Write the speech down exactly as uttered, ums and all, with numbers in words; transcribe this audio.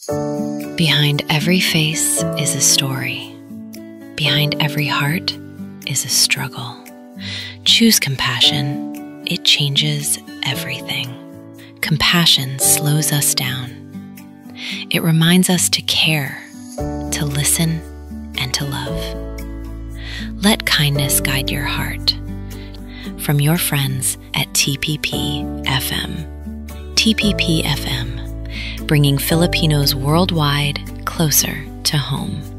Behind every face is a story. Behind every heart is a struggle. Choose compassion. It changes everything. Compassion slows us down. It reminds us to care, to listen, and to love. Let kindness guide your heart. From your friends at T P P F M. T P P F M, bringing Filipinos worldwide closer to home.